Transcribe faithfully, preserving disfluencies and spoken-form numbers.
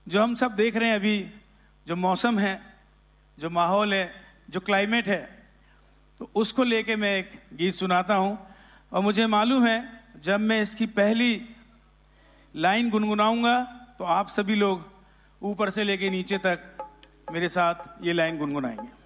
जो हम सब देख रहे हैं अभी, जो मौसम है, जो माहौल है, जो क्लाइमेट है, तो उसको लेके मैं एक गीत सुनाता हूँ। और मुझे मालूम है जब मैं इसकी पहली लाइन गुनगुनाऊंगा तो आप सभी लोग ऊपर से लेके नीचे तक मेरे साथ ये लाइन गुनगुनाएंगे।